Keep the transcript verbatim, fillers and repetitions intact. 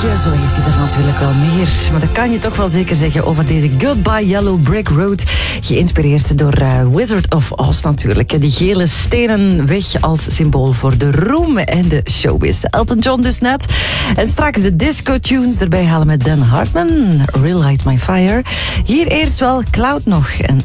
Ja, zo heeft hij er natuurlijk wel meer. Maar dat kan je toch wel zeker zeggen over deze Goodbye Yellow Brick Road. Geïnspireerd door uh, Wizard of Oz natuurlijk. Die gele stenen weg als symbool voor de roem en de showbiz. Elton John dus net. En straks de disco-tunes erbij halen met Dan Hartman. Relight My Fire. Hier eerst wel Cloud nog. En